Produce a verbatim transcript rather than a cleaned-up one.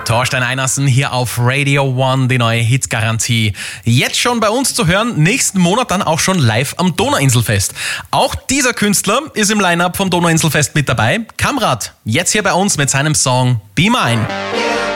Thorstein Einersen hier auf Radio One, die neue Hitgarantie. Jetzt schon bei uns zu hören, nächsten Monat dann auch schon live am Donauinselfest. Auch dieser Künstler ist im Line-Up vom Donauinselfest mit dabei. Kamrat, jetzt hier bei uns mit seinem Song Be Mine.